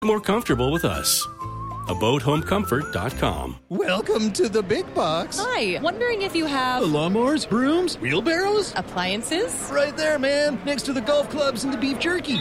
more comfortable with us. AboutHomeComfort.com. Welcome to the big box. Hi, wondering if you have lawnmowers, brooms, wheelbarrows? appliances? Right there, man, next to the golf clubs and the beef jerky.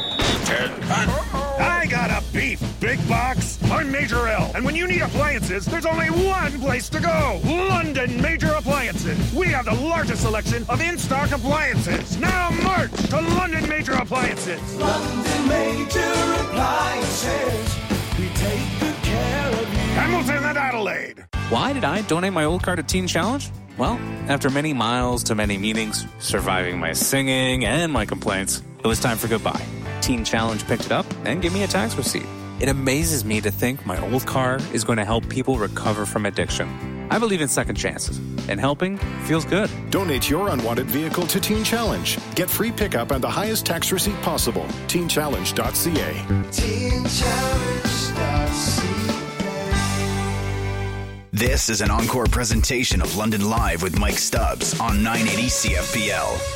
I got a beef big box. I'm Major L, and when you need appliances, there's only one place to go. London Major Appliances. We have the largest selection of in-stock appliances. Now march to London Major Appliances. London Major Appliances. We take good care of you. Hamilton and Adelaide. Why did I donate my old car to Teen Challenge? Well, after many miles to many meetings, surviving my singing and my complaints, it was time for goodbye. Teen Challenge picked it up and gave me a tax receipt. It amazes me to think my old car is going to help people recover from addiction. I believe in second chances, and helping feels good. Donate your unwanted vehicle to Teen Challenge. Get free pickup and the highest tax receipt possible. TeenChallenge.ca. This is an encore presentation of London Live with Mike Stubbs on 980 CFPL.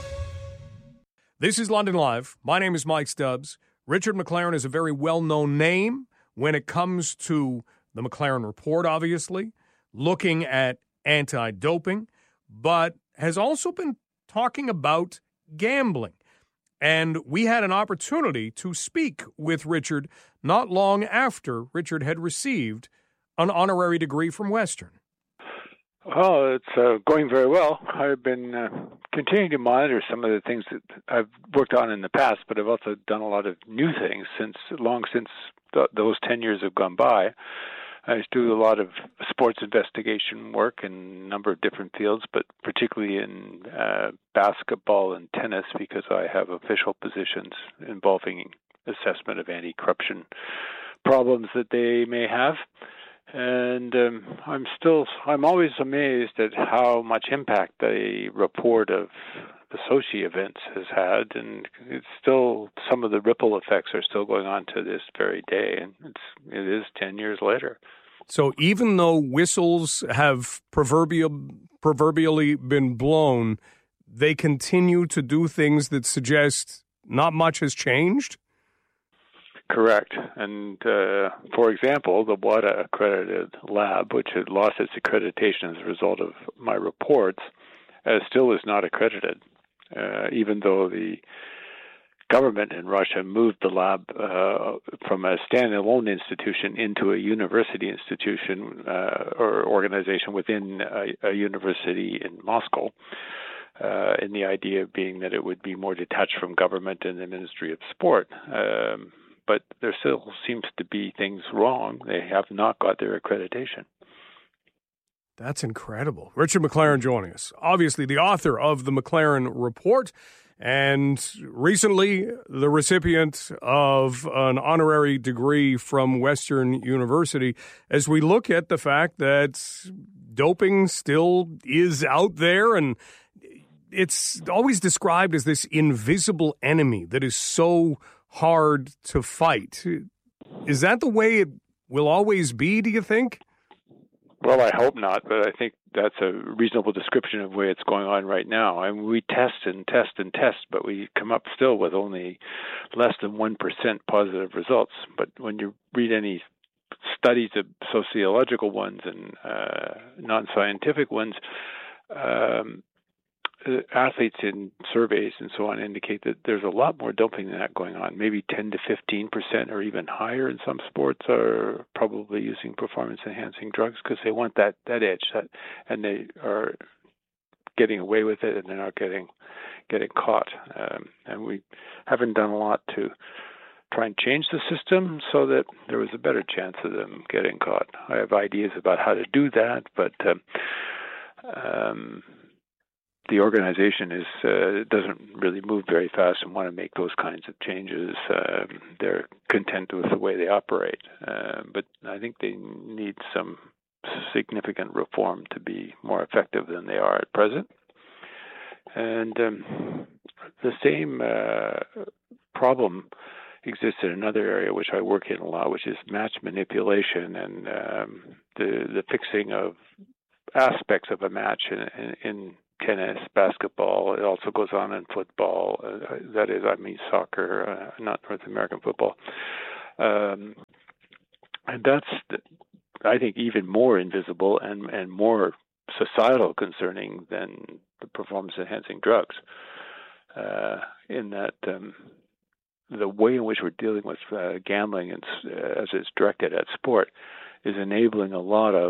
This is London Live. My name is Mike Stubbs. Richard McLaren is a very well-known name when it comes to the McLaren Report, obviously, looking at anti-doping, but has also been talking about gambling. And we had an opportunity to speak with Richard not long after Richard had received an honorary degree from Western. Oh, it's going very well. I've been continuing to monitor some of the things that I've worked on in the past, but I've also done a lot of new things since those 10 years have gone by. I do a lot of sports investigation work in a number of different fields, but particularly in basketball and tennis because I have official positions involving assessment of anti-corruption problems that they may have. And I'm always amazed at how much impact the report of the Sochi events has had, and it's still, some of the ripple effects are still going on to this very day, and it is 10 years later. So even though whistles have proverbially been blown, they continue to do things that suggest not much has changed? Correct. And, for example, the WADA accredited lab, which had lost its accreditation as a result of my reports, still is not accredited, even though the government in Russia moved the lab from a standalone institution into a university institution or organization within a university in Moscow, and the idea being that it would be more detached from government and the Ministry of Sport. But there still seems to be things wrong. They have not got their accreditation. That's incredible. Richard McLaren joining us. Obviously, the author of the McLaren Report, and recently the recipient of an honorary degree from Western University, as we look at the fact that doping still is out there, and it's always described as this invisible enemy that is so hard to fight. Is that the way it will always be, do you think? Well, I hope not, but I think that's a reasonable description of the way it's going on right now. I mean, we test and test and test, but we come up still with only less than 1% positive results. But when you read any studies of sociological ones and non-scientific ones, athletes in surveys and so on indicate that there's a lot more doping than that going on. Maybe 10 to 15% or even higher in some sports are probably using performance-enhancing drugs because they want that edge, and they are getting away with it, and they're not getting caught. And we haven't done a lot to try and change the system so that there was a better chance of them getting caught. I have ideas about how to do that, but the organization doesn't really move very fast and want to make those kinds of changes. They're content with the way they operate, but I think they need some significant reform to be more effective than they are at present. And the same problem exists in another area which I work in a lot, which is match manipulation and the fixing of aspects of a match in tennis, basketball. It also goes on in football. That is, I mean soccer, not North American football. And that's, I think, even more invisible and more societal concerning than the performance-enhancing drugs. In that the way in which we're dealing with gambling and, as it's directed at sport is enabling a lot of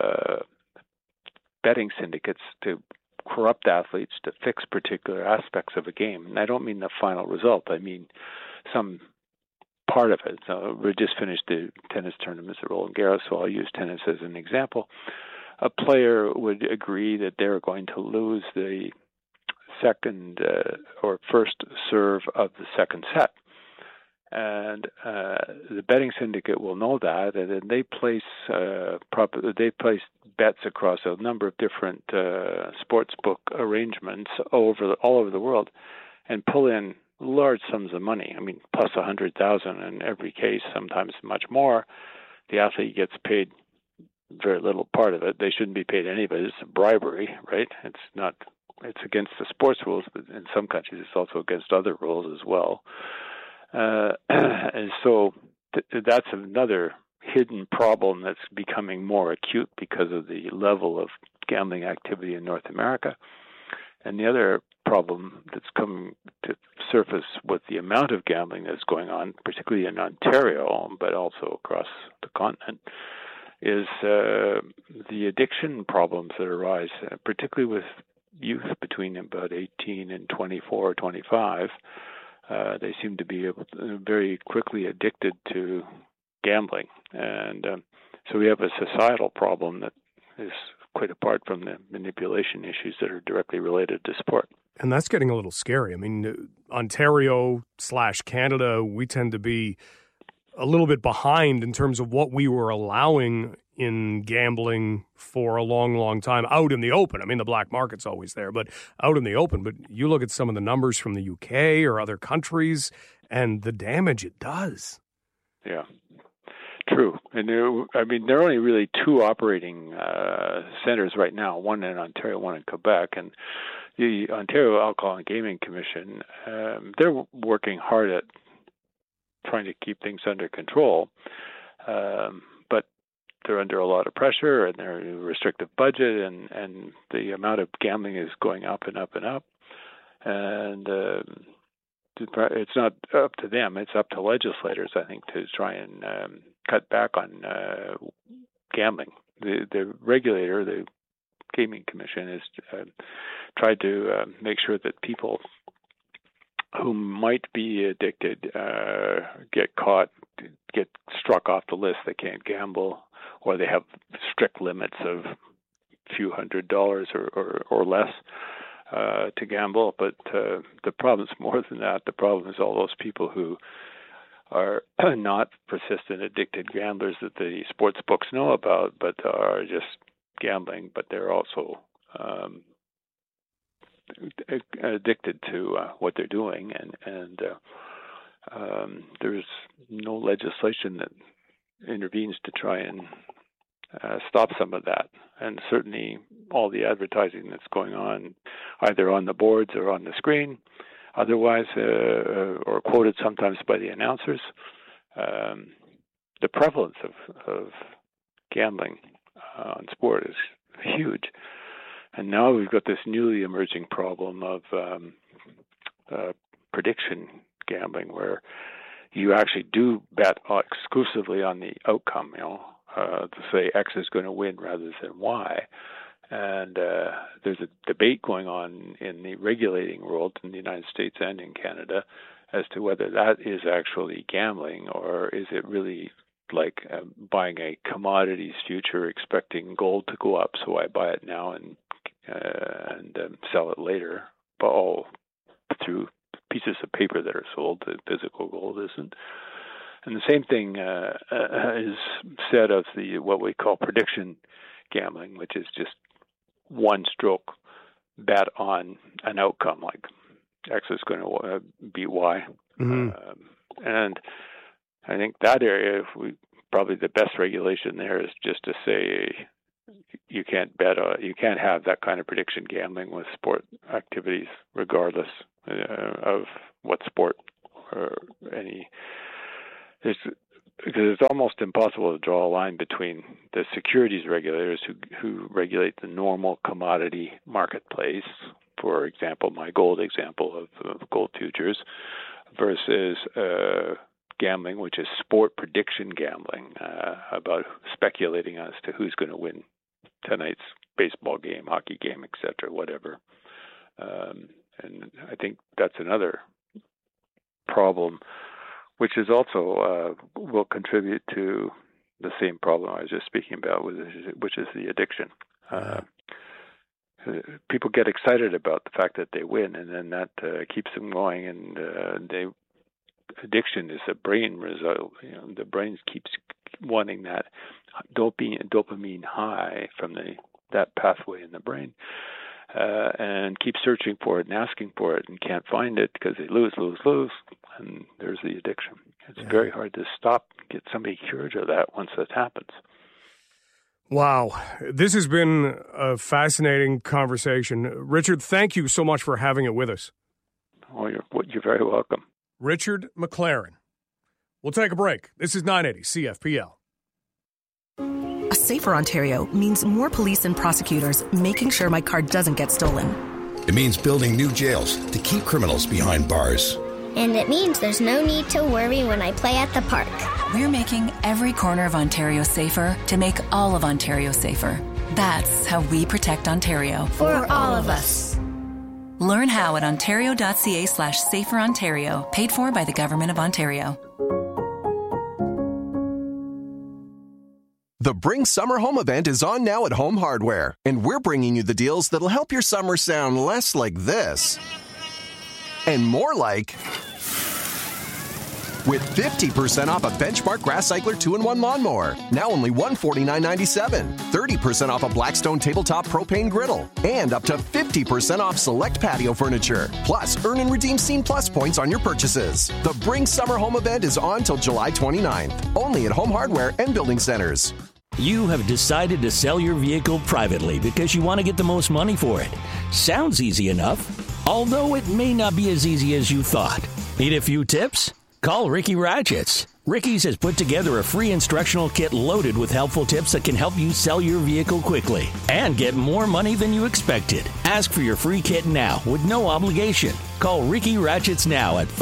betting syndicates to corrupt athletes to fix particular aspects of a game. And I don't mean the final result. I mean some part of it. So we just finished the tennis tournaments at Roland Garros, so I'll use tennis as an example. A player would agree that they're going to lose the second or first serve of the second set. And the betting syndicate will know that, and then they place bets across a number of different sports book arrangements all over the world, and pull in large sums of money. I mean, plus 100,000 in every case, sometimes much more. The athlete gets paid very little part of it. They shouldn't be paid any of it. It's bribery, right? It's against the sports rules, but in some countries it's also against other rules as well. And so that's another hidden problem that's becoming more acute because of the level of gambling activity in North America. And the other problem that's coming to surface with the amount of gambling that's going on, particularly in Ontario, but also across the continent, is the addiction problems that arise, particularly with youth between about 18 and 24 or 25. They seem to be very quickly addicted to gambling. And so we have a societal problem that is quite apart from the manipulation issues that are directly related to sport. And that's getting a little scary. I mean, Ontario/Canada, we tend to be a little bit behind in terms of what we were allowing in gambling for a long, long time out in the open. I mean, the black market's always there, but out in the open. But you look at some of the numbers from the UK or other countries and the damage it does. Yeah, true. And there are only really two operating centers right now, one in Ontario, one in Quebec. And the Ontario Alcohol and Gaming Commission, they're working hard at trying to keep things under control. But they're under a lot of pressure, and they're a restrictive budget, and the amount of gambling is going up and up and up. And it's not up to them; it's up to legislators, I think, to try and cut back on gambling. The regulator, the Gaming Commission, has tried to make sure that people who might be addicted get caught, get struck off the list. They can't gamble, or they have strict limits of a few $100s or less to gamble. But the problem's more than that. The problem is all those people who are not persistent, addicted gamblers that the sports books know about, but are just gambling, but they're also addicted to what they're doing, and there's no legislation that intervenes to try and stop some of that. And certainly all the advertising that's going on, either on the boards or on the screen, otherwise, or quoted sometimes by the announcers, the prevalence of gambling on sport is huge. And now we've got this newly emerging problem of prediction gambling, where you actually do bet exclusively on the outcome, to say X is going to win rather than Y. And there's a debate going on in the regulating world in the United States and in Canada as to whether that is actually gambling, or is it really like buying a commodities future expecting gold to go up, so I buy it now and sell it later, but all through pieces of paper that are sold. The physical gold isn't. And the same thing is said of what we call prediction gambling, which is just one stroke bet on an outcome, like X is going to beat Y. Mm-hmm. And I think that area, probably the best regulation there is just to say you can't you can't have that kind of prediction gambling with sport activities, regardless of what sport or any. There's because it's almost impossible to draw a line between the securities regulators who regulate the normal commodity marketplace, for example, my gold example of gold futures, versus gambling, which is sport prediction gambling, about speculating as to who's going to win tonight's baseball game, hockey game, etc., whatever. And I think that's another problem, which is also will contribute to the same problem I was just speaking about, which is the addiction. People get excited about the fact that they win, and then that keeps them going. And addiction is a brain result. The brain keeps wanting that dopamine high from that pathway in the brain, and keep searching for it and asking for it, and can't find it because they lose, and there's the addiction. It's very hard to stop, get somebody cured of that once that happens. Wow. This has been a fascinating conversation. Richard, thank you so much for having it with us. Oh, you're very welcome. Richard McLaren. We'll take a break. This is 980 CFPL. A safer Ontario means more police and prosecutors making sure my car doesn't get stolen. It means building new jails to keep criminals behind bars. And it means there's no need to worry when I play at the park. We're making every corner of Ontario safer to make all of Ontario safer. That's how we protect Ontario. For all of us. Learn how at ontario.ca/saferontario, paid for by the Government of Ontario. The Bring Summer Home event is on now at Home Hardware, and we're bringing you the deals that'll help your summer sound less like this and more like, with 50% off a Benchmark Grass Cycler 2-in-1 lawnmower, now only $149.97, 30% off a Blackstone Tabletop Propane Griddle, and up to 50% off select patio furniture. Plus, earn and redeem Scene Plus points on your purchases. The Bring Summer Home event is on till July 29th, only at Home Hardware and Building Centers. You have decided to sell your vehicle privately because you want to get the most money for it. Sounds easy enough, although it may not be as easy as you thought. Need a few tips? Call Ricky Ratchets. Ricky's has put together a free instructional kit loaded with helpful tips that can help you sell your vehicle quickly and get more money than you expected. Ask for your free kit now with no obligation. Call Ricky Ratchets now at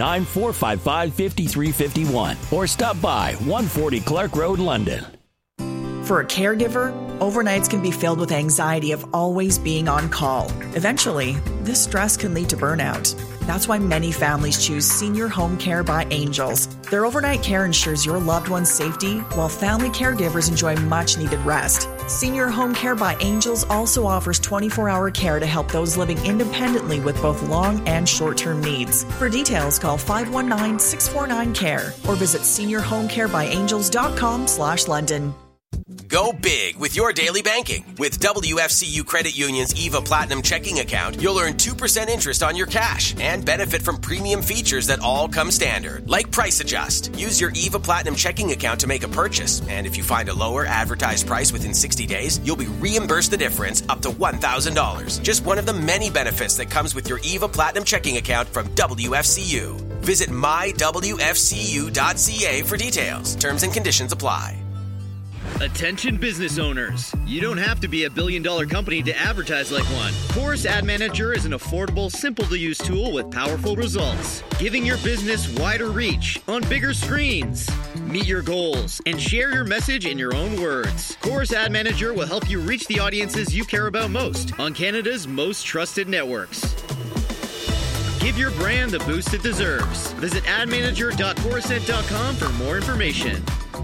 519-455-5351 or stop by 140 Clark Road, London. For a caregiver, overnights can be filled with anxiety of always being on call. Eventually, this stress can lead to burnout. That's why many families choose Senior Home Care by Angels. Their overnight care ensures your loved one's safety, while family caregivers enjoy much-needed rest. Senior Home Care by Angels also offers 24-hour care to help those living independently with both long and short-term needs. For details, call 519-649-CARE or visit seniorhomecarebyangels.com/London. Go big with your daily banking. With WFCU Credit Union's EVA Platinum checking account, you'll earn 2% interest on your cash and benefit from premium features that all come standard, like Price Adjust. Use your EVA Platinum checking account to make a purchase, and if you find a lower advertised price within 60 days, you'll be reimbursed the difference up to $1,000. Just one of the many benefits that comes with your EVA Platinum checking account from WFCU. Visit mywfcu.ca for details. Terms and conditions apply. Attention business owners. You don't have to be a billion-dollar company to advertise like one. Chorus Ad Manager is an affordable, simple-to-use tool with powerful results, giving your business wider reach on bigger screens. Meet your goals and share your message in your own words. Chorus Ad Manager will help you reach the audiences you care about most on Canada's most trusted networks. Give your brand the boost it deserves. Visit admanager.chorused.com for more information.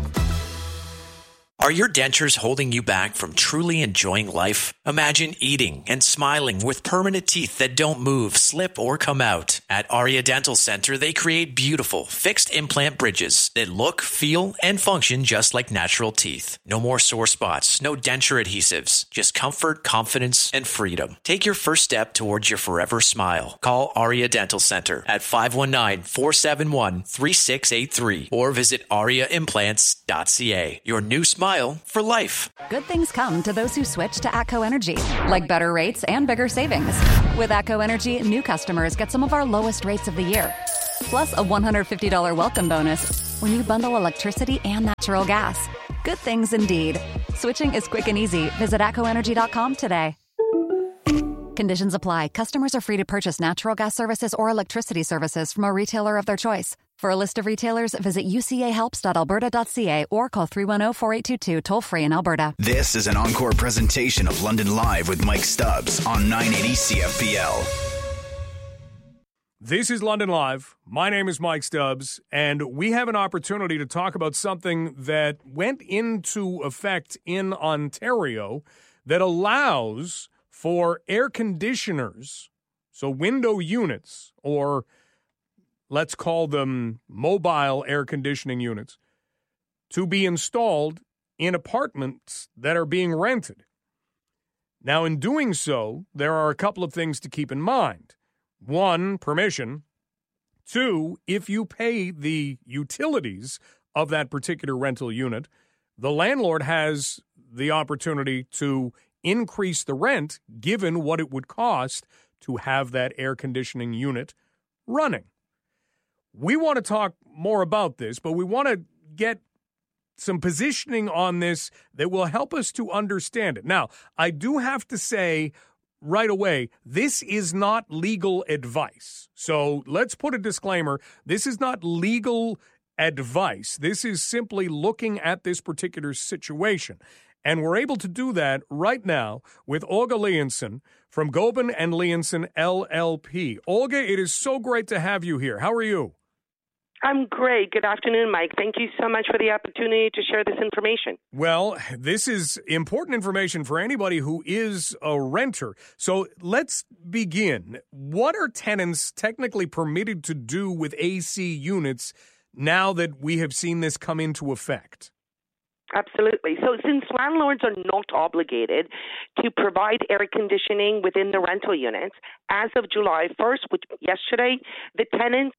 Are your dentures holding you back from truly enjoying life? Imagine eating and smiling with permanent teeth that don't move, slip, or come out. At Aria Dental Center, they create beautiful, fixed implant bridges that look, feel, and function just like natural teeth. No more sore spots, no denture adhesives, just comfort, confidence, and freedom. Take your first step towards your forever smile. Call Aria Dental Center at 519-471-3683 or visit ariaimplants.ca. Your new smile for life. Good things come to those who switch to ATCO Energy, like better rates and bigger savings. With ATCO Energy, new customers get some of our lowest rates of the year, plus a $150 welcome bonus. when you bundle electricity and natural gas. Good things indeed. Switching is quick and easy. Visit ATCOenergy.com today. Conditions apply. Customers are free to purchase natural gas services or electricity services from a retailer of their choice. For a list of retailers, visit ucahelps.alberta.ca or call 310-4822 toll-free in Alberta. This is an encore presentation of London Live with Mike Stubbs on 980 CFPL. This is London Live. My name is Mike Stubbs, and we have an opportunity to talk about something that went into effect in Ontario that allows for air conditioners, so window units, or let's call them mobile air conditioning units, to be installed in apartments that are being rented. Now, in doing so, there are a couple of things to keep in mind. One, permission. Two, if you pay the utilities of that particular rental unit, the landlord has the opportunity to increase the rent given what it would cost to have that air conditioning unit running. We want to talk more about this, but we want to get some positioning on this that will help us to understand it. Now, I do have to say right away, this is not legal advice. So let's put a disclaimer. This is not legal advice. This is simply looking at this particular situation. And we're able to do that right now with Olga Leonson from Gobin and Leonson LLP. Olga, it is so great to have you here. How are you? I'm great. Good afternoon, Mike. Thank you so much for the opportunity to share this information. Well, this is important information for anybody who is a renter. So let's begin. What are tenants technically permitted to do with AC units now that we have seen this come into effect? Absolutely. So since landlords are not obligated to provide air conditioning within the rental units, as of July 1st, which yesterday, the tenants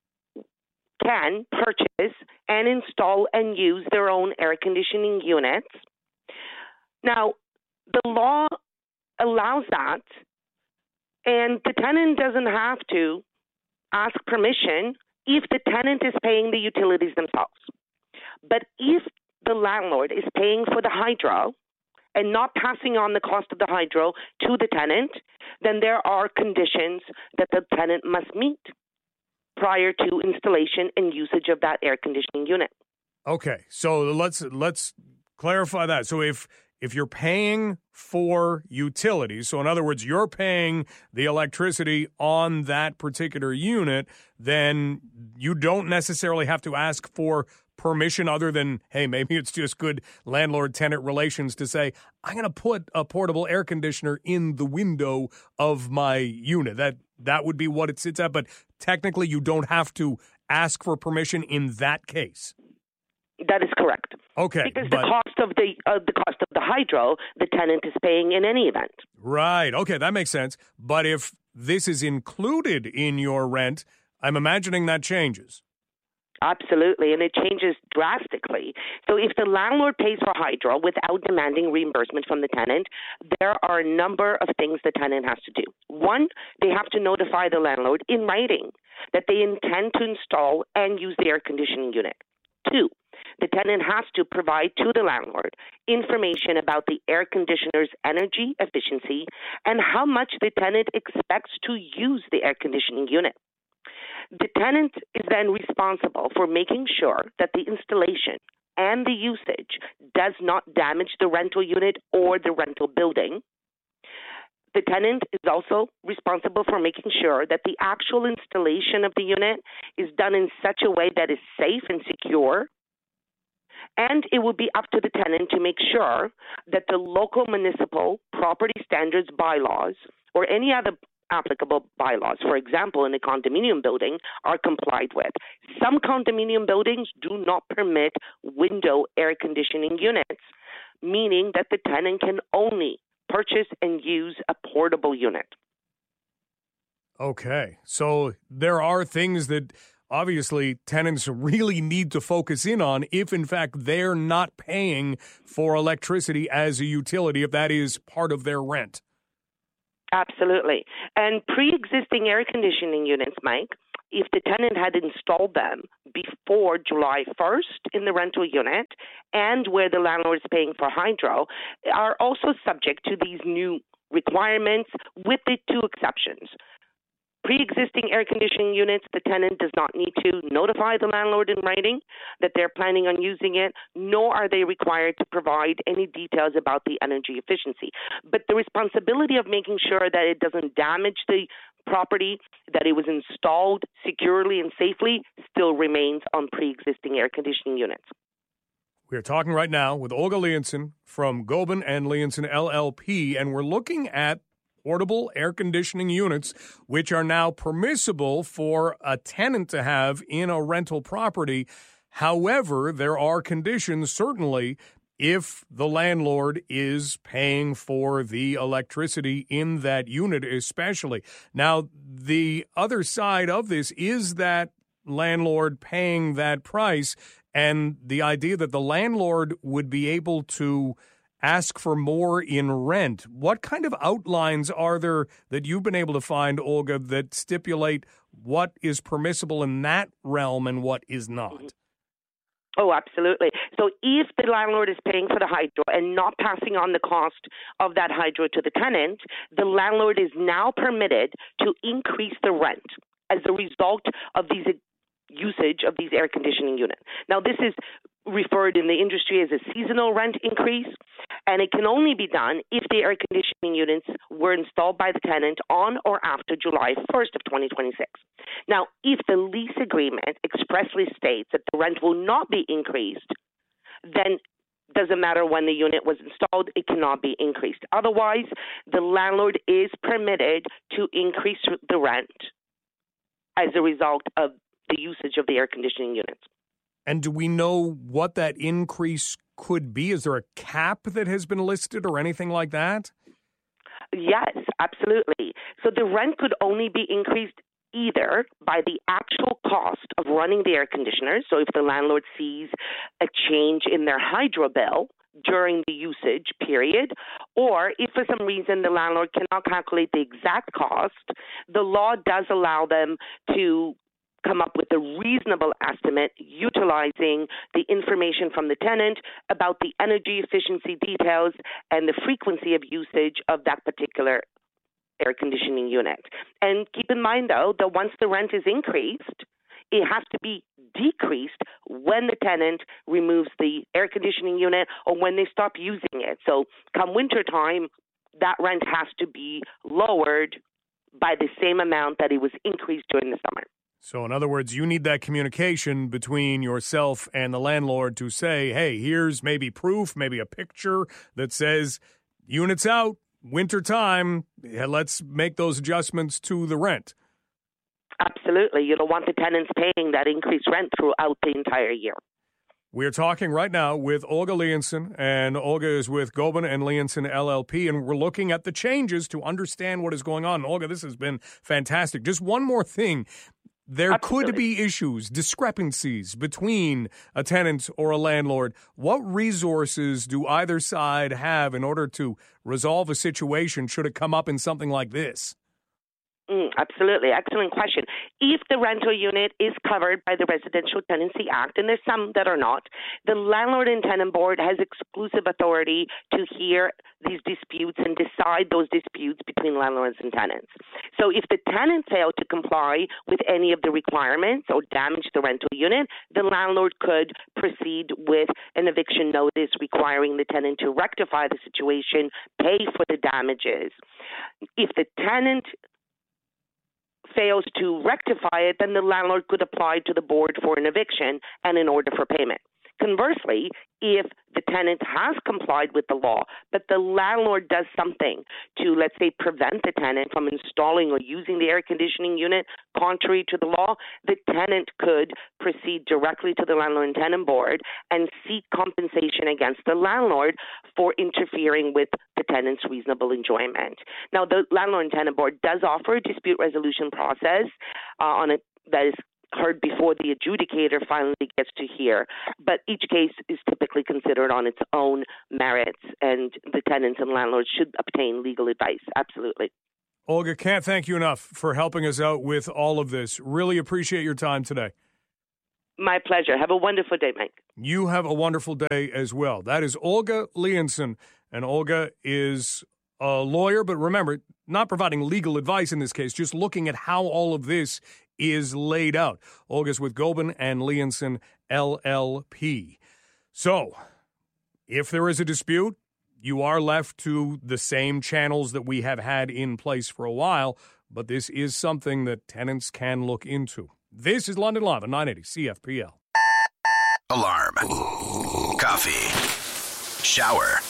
can purchase and install and use their own air conditioning units. Now, the law allows that, and the tenant doesn't have to ask permission if the tenant is paying the utilities themselves. But if the landlord is paying for the hydro and not passing on the cost of the hydro to the tenant, then there are conditions that the tenant must meet prior to installation and usage of that air conditioning unit. Okay, so let's clarify that. So if you're paying for utilities, so in other words, you're paying the electricity on that particular unit, then you don't necessarily have to ask for permission other than, hey, maybe it's just good landlord-tenant relations to say, I'm going to put a portable air conditioner in the window of my unit. That would be what it sits at, but technically you don't have to ask for permission in that case. That is correct. Okay, because the cost of the hydro, the tenant is paying in any event. Right. Okay, that makes sense. But if this is included in your rent, I'm imagining that changes. Absolutely, and it changes drastically. So if the landlord pays for hydro without demanding reimbursement from the tenant, there are a number of things the tenant has to do. One, they have to notify the landlord in writing that they intend to install and use the air conditioning unit. Two, the tenant has to provide to the landlord information about the air conditioner's energy efficiency and how much the tenant expects to use the air conditioning unit. The tenant is then responsible for making sure that the installation and the usage does not damage the rental unit or the rental building. The tenant is also responsible for making sure that the actual installation of the unit is done in such a way that is safe and secure. And it will be up to the tenant to make sure that the local municipal property standards bylaws or any other applicable bylaws, for example, in a condominium building, are complied with. Some condominium buildings do not permit window air conditioning units, meaning that the tenant can only purchase and use a portable unit. Okay, so there are things that obviously tenants really need to focus in on if, in fact, they're not paying for electricity as a utility, if that is part of their rent. Absolutely. And pre-existing air conditioning units, Mike, if the tenant had installed them before July 1st in the rental unit and where the landlord is paying for hydro, are also subject to these new requirements with the two exceptions. Pre-existing air conditioning units, the tenant does not need to notify the landlord in writing that they're planning on using it, nor are they required to provide any details about the energy efficiency. But the responsibility of making sure that it doesn't damage the property, that it was installed securely and safely, still remains on pre-existing air conditioning units. We're talking right now with Olga Leonson from Gobin and Leonson LLP, and we're looking at portable air conditioning units, which are now permissible for a tenant to have in a rental property. However, there are conditions, certainly, if the landlord is paying for the electricity in that unit especially. Now, the other side of this is that landlord paying that price and the idea that the landlord would be able to ask for more in rent. What kind of outlines are there that you've been able to find, Olga, that stipulate what is permissible in that realm and what is not? Oh, absolutely. So if the landlord is paying for the hydro and not passing on the cost of that hydro to the tenant, the landlord is now permitted to increase the rent as a result of these usage of these air conditioning units. Now, this is referred in the industry as a seasonal rent increase, and it can only be done if the air conditioning units were installed by the tenant on or after July 1st of 2026. Now, if the lease agreement expressly states that the rent will not be increased, then doesn't matter when the unit was installed, it cannot be increased. Otherwise, the landlord is permitted to increase the rent as a result of the usage of the air conditioning units. And do we know what that increase could be? Is there a cap that has been listed or anything like that? Yes, absolutely. So the rent could only be increased either by the actual cost of running the air conditioners. So if the landlord sees a change in their hydro bill during the usage period, or if for some reason the landlord cannot calculate the exact cost, the law does allow them to come up with a reasonable estimate utilizing the information from the tenant about the energy efficiency details and the frequency of usage of that particular air conditioning unit. And keep in mind, though, that once the rent is increased, it has to be decreased when the tenant removes the air conditioning unit or when they stop using it. So come wintertime, that rent has to be lowered by the same amount that it was increased during the summer. So in other words, you need that communication between yourself and the landlord to say, hey, here's maybe proof, maybe a picture that says units out, wintertime, let's make those adjustments to the rent. Absolutely. You don't want the tenants paying that increased rent throughout the entire year. We're talking right now with Olga Leonson, and Olga is with Gobin and Leonson LLP, and we're looking at the changes to understand what is going on. Olga, this has been fantastic. Just one more thing. There Absolutely. could be issues, discrepancies between a tenant or a landlord. What resources do either side have in order to resolve a situation should it come up in something like this? Absolutely. Excellent question. If the rental unit is covered by the Residential Tenancy Act, and there's some that are not, the Landlord and Tenant Board has exclusive authority to hear these disputes and decide those disputes between landlords and tenants. So if the tenant failed to comply with any of the requirements or damage the rental unit, the landlord could proceed with an eviction notice requiring the tenant to rectify the situation, pay for the damages. If the tenant fails to rectify it, then the landlord could apply to the board for an eviction and an order for payment. Conversely, if the tenant has complied with the law, but the landlord does something to, let's say, prevent the tenant from installing or using the air conditioning unit contrary to the law, the tenant could proceed directly to the Landlord and Tenant Board and seek compensation against the landlord for interfering with the tenant's reasonable enjoyment. Now, the Landlord and Tenant Board does offer a dispute resolution process that is heard before the adjudicator finally gets to hear. But each case is typically considered on its own merits, and the tenants and landlords should obtain legal advice. Absolutely. Olga, can't thank you enough for helping us out with all of this. Really appreciate your time today. My pleasure. Have a wonderful day, Mike. You have a wonderful day as well. That is Olga Leonson, and Olga is a lawyer, but remember, not providing legal advice in this case, just looking at how all of this is laid out. Olga's with Gobin and Leonson, LLP. So, if there is a dispute, you are left to the same channels that we have had in place for a while, but this is something that tenants can look into. This is London Live on 980 CFPL. Alarm. Coffee. Shower.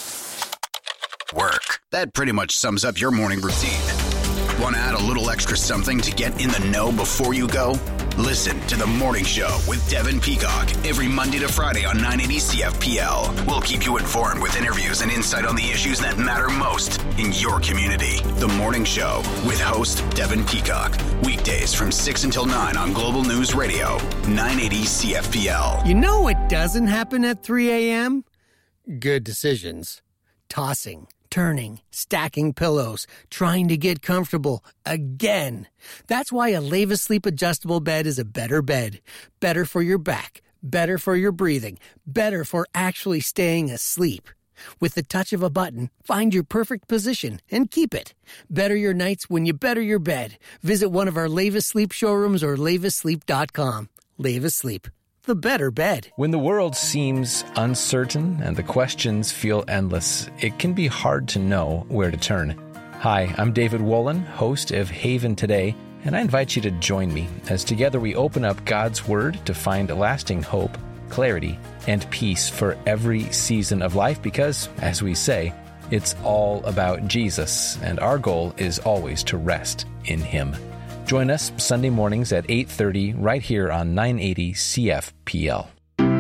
Work. That pretty much sums up your morning routine. Want to add a little extra something to get in the know before you go? Listen to The Morning Show with Devin Peacock every Monday to Friday on 980 CFPL. We'll keep you informed with interviews and insight on the issues that matter most in your community. The Morning Show with host Devin Peacock. Weekdays from 6 until 9 on Global News Radio, 980 CFPL. You know what doesn't happen at 3 a.m.? Good decisions. Tossing, turning, stacking pillows, trying to get comfortable again. That's why a Leva Sleep adjustable bed is a better bed. Better for your back, better for your breathing, better for actually staying asleep. With the touch of a button, find your perfect position and keep it. Better your nights when you better your bed. Visit one of our Leva Sleep showrooms or levasleep.com. Leva Sleep. The better bed. When the world seems uncertain and the questions feel endless, it can be hard to know where to turn. Hi, I'm David Wolin, host of Haven Today, and I invite you to join me as together we open up God's Word to find lasting hope, clarity, and peace for every season of life because, as we say, it's all about Jesus, and our goal is always to rest in Him. Join us Sunday mornings at 8:30 right here on 980 CFPL.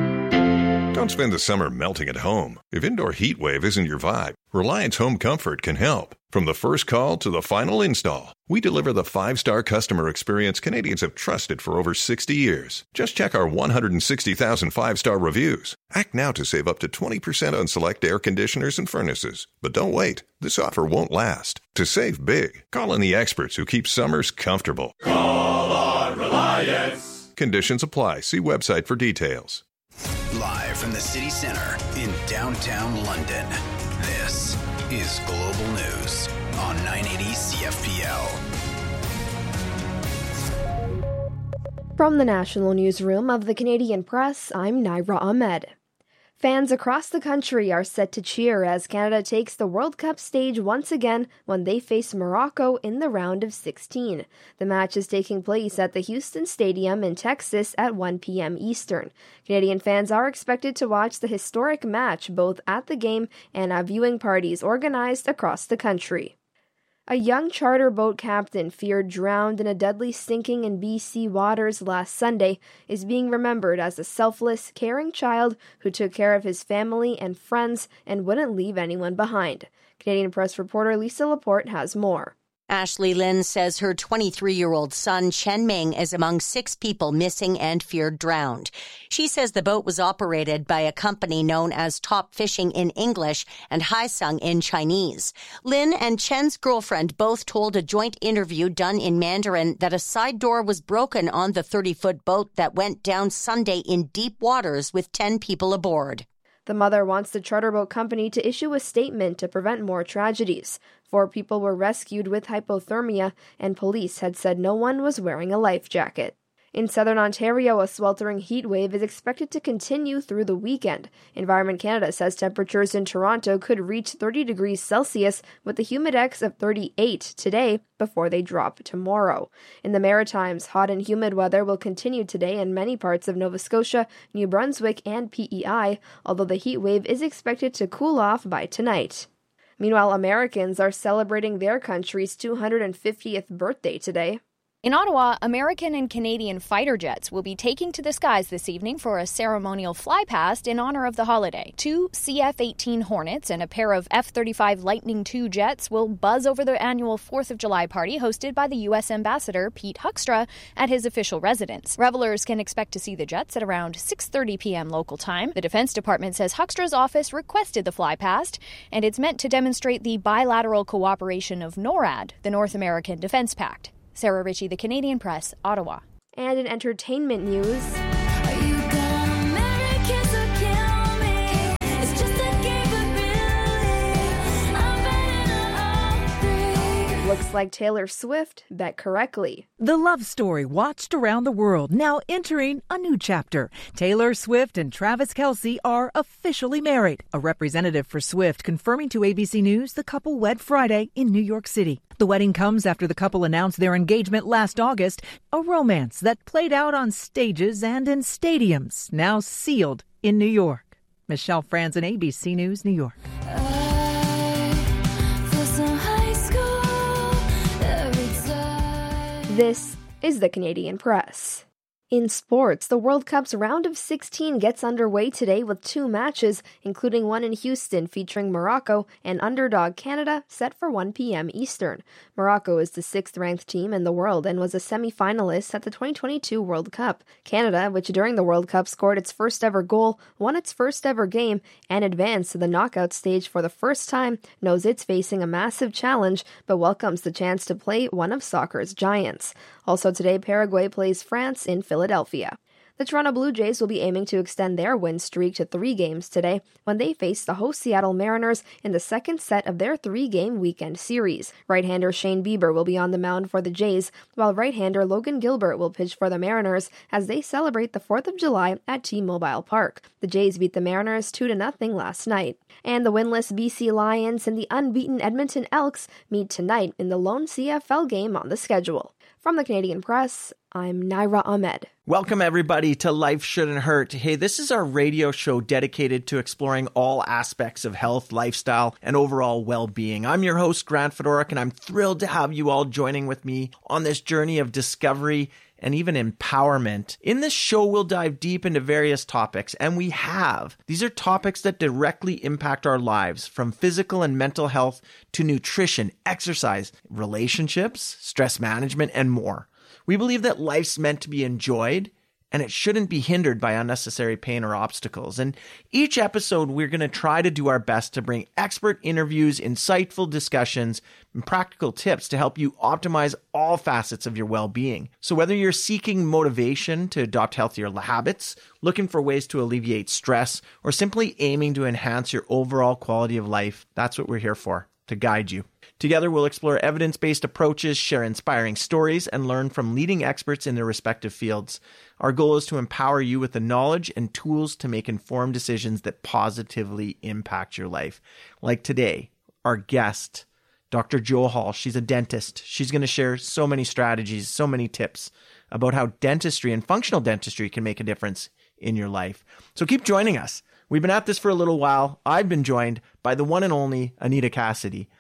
Don't spend the summer melting at home. If indoor heat wave isn't your vibe, Reliance Home Comfort can help. From the first call to the final install, we deliver the 5-star customer experience Canadians have trusted for over 60 years. Just check our 160,000 5-star reviews. Act now to save up to 20% on select air conditioners and furnaces. But don't wait. This offer won't last. To save big, call in the experts who keep summers comfortable. Call on Reliance. Conditions apply. See website for details. Live from the city center in downtown London, this is Global News on 980 CFPL. From the National Newsroom of the Canadian Press, I'm Naira Ahmed. Fans across the country are set to cheer as Canada takes the World Cup stage once again when they face Morocco in the round of 16. The match is taking place at the Houston Stadium in Texas at 1 p.m. Eastern. Canadian fans are expected to watch the historic match both at the game and at viewing parties organized across the country. A young charter boat captain feared drowned in a deadly sinking in BC waters last Sunday is being remembered as a selfless, caring child who took care of his family and friends and wouldn't leave anyone behind. Canadian Press reporter Lisa Laporte has more. Ashley Lin says her 23-year-old son, Chen Ming, is among 6 people missing and feared drowned. She says the boat was operated by a company known as Top Fishing in English and Haisung in Chinese. Lin and Chen's girlfriend both told a joint interview done in Mandarin that a side door was broken on the 30-foot boat that went down Sunday in deep waters with 10 people aboard. The mother wants the charter boat company to issue a statement to prevent more tragedies. 4 people were rescued with hypothermia, and police had said no one was wearing a life jacket. In southern Ontario, a sweltering heat wave is expected to continue through the weekend. Environment Canada says temperatures in Toronto could reach 30 degrees Celsius with a humidex of 38 today before they drop tomorrow. In the Maritimes, hot and humid weather will continue today in many parts of Nova Scotia, New Brunswick, and PEI, although the heat wave is expected to cool off by tonight. Meanwhile, Americans are celebrating their country's 250th birthday today. In Ottawa, American and Canadian fighter jets will be taking to the skies this evening for a ceremonial flypast in honor of the holiday. 2 CF-18 Hornets and a pair of F-35 Lightning II jets will buzz over the annual 4th of July party hosted by the U.S. Ambassador Pete Huckstra at his official residence. Revelers can expect to see the jets at around 6:30 p.m. local time. The Defense Department says Huckstra's office requested the flypast, and it's meant to demonstrate the bilateral cooperation of NORAD, the North American Defense Pact. Sarah Ritchie, The Canadian Press, Ottawa. And in entertainment news... Looks like Taylor Swift bet correctly. The love story watched around the world, now entering a new chapter. Taylor Swift and Travis Kelce are officially married. A representative for Swift confirming to ABC News the couple wed Friday in New York City. The wedding comes after the couple announced their engagement last August, a romance that played out on stages and in stadiums, now sealed in New York. Michelle Franzen, ABC News, New York. This is the Canadian Press. In sports, the World Cup's round of 16 gets underway today with 2 matches, including one in Houston featuring Morocco and underdog Canada, set for 1 p.m. Eastern. Morocco is the 6th-ranked team in the world and was a semi-finalist at the 2022 World Cup. Canada, which during the World Cup scored its first-ever goal, won its first-ever game, and advanced to the knockout stage for the first time, knows it's facing a massive challenge, but welcomes the chance to play one of soccer's giants. Also today, Paraguay plays France in Philadelphia. The Toronto Blue Jays will be aiming to extend their win streak to 3 games today when they face the host Seattle Mariners in the second set of their 3-game weekend series. Right-hander Shane Bieber will be on the mound for the Jays, while right-hander Logan Gilbert will pitch for the Mariners as they celebrate the 4th of July at T-Mobile Park. The Jays beat the Mariners 2-0 last night. And the winless BC Lions and the unbeaten Edmonton Elks meet tonight in the lone CFL game on the schedule. From the Canadian Press, I'm Naira Ahmed. Welcome, everybody, to Life Shouldn't Hurt. Hey, this is our radio show dedicated to exploring all aspects of health, lifestyle, and overall well-being. I'm your host, Grant Fedorik, and I'm thrilled to have you all joining with me on this journey of discovery and even empowerment. In this show, we'll dive deep into various topics, and we have. These are topics that directly impact our lives, from physical and mental health to nutrition, exercise, relationships, stress management, and more. We believe that life's meant to be enjoyed, and it shouldn't be hindered by unnecessary pain or obstacles. And each episode, we're going to try to do our best to bring expert interviews, insightful discussions, and practical tips to help you optimize all facets of your well-being. So whether you're seeking motivation to adopt healthier habits, looking for ways to alleviate stress, or simply aiming to enhance your overall quality of life, that's what we're here for, to guide you. Together, we'll explore evidence-based approaches, share inspiring stories, and learn from leading experts in their respective fields. Our goal is to empower you with the knowledge and tools to make informed decisions that positively impact your life. Like today, our guest, Dr. Jo Hall. She's a dentist. She's going to share so many strategies, so many tips about how dentistry and functional dentistry can make a difference in your life. So keep joining us. We've been at this for a little while. I've been joined by the one and only Anita Cassidy.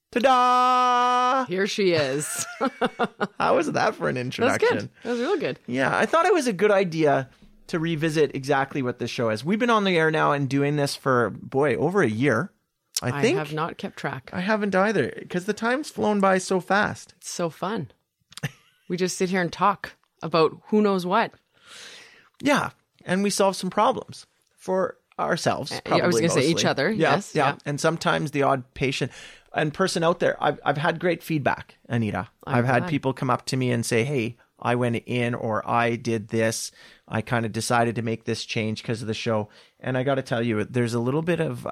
Ta-da! Here she is. How was that for an introduction? That was good. That was real good. Yeah, I thought it was a good idea to revisit exactly what this show is. We've been on the air now and doing this for, over a year. I think. I have not kept track. I haven't either, because the time's flown by so fast. It's so fun. We just sit here and talk about who knows what. Yeah, and we solve some problems for ourselves. I was going to say each other. Yeah, yes. Yeah, and sometimes the odd patient and person out there. I've had great feedback, Anita. I've had people come up to me and say, hey, I went in or I did this. I kind of decided to make this change because of the show. And I got to tell you, there's a little bit of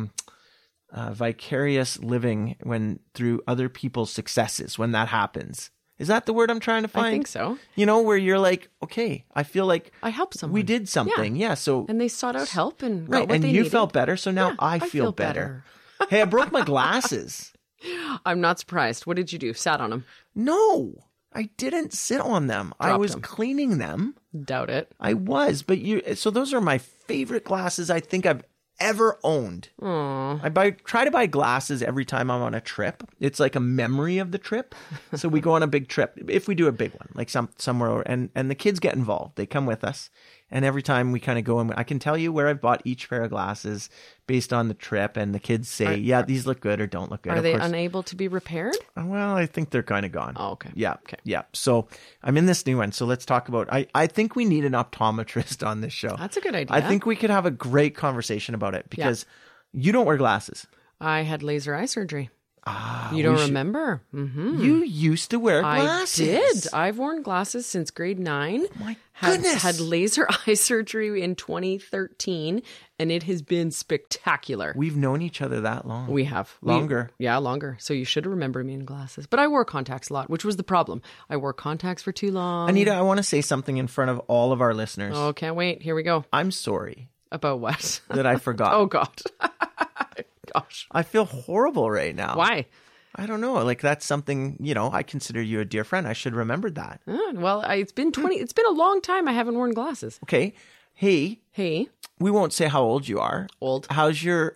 vicarious living through other people's successes when that happens. Is that the word I'm trying to find? I think so. You know, where you're like, okay, I feel like I helped someone. We did something. Yeah. So and they sought out help and got right. what And they you needed. felt better. So now I feel better. Hey, I broke my glasses. I'm not surprised. What did you do? Sat on them? No, I didn't sit on them. I was cleaning them. Doubt it. I was, but so those are my favorite glasses I think I've ever owned. I try to buy glasses every time I'm on a trip. It's like a memory of the trip. So we go on a big trip, if we do a big one, like somewhere, and the kids get involved. They come with us. And every time we kind of go and I can tell you where I've bought each pair of glasses based on the trip. And the kids say, these look good or don't look good. Are they unable to be repaired? Well, I think they're kind of gone. Oh, okay. Yeah. Okay. Yeah. So I'm in this new one. So let's talk about, I think we need an optometrist on this show. That's a good idea. I think we could have a great conversation about it because you don't wear glasses. I had laser eye surgery. You don't remember? Mm-hmm. You used to wear glasses. I did. I've worn glasses since grade 9. Oh my goodness. Had laser eye surgery in 2013, and it has been spectacular. We've known each other that long. We have. Longer. Longer. So you should remember me in glasses. But I wore contacts a lot, which was the problem. I wore contacts for too long. Anita, I want to say something in front of all of our listeners. Oh, can't wait. Here we go. I'm sorry. About what? That I forgot. Oh, God. Gosh. I feel horrible right now. Why? I don't know. Like that's something, I consider you a dear friend. I should remember that. Well, it's been a long time I haven't worn glasses. Okay. Hey. We won't say how old you are. Old. How's your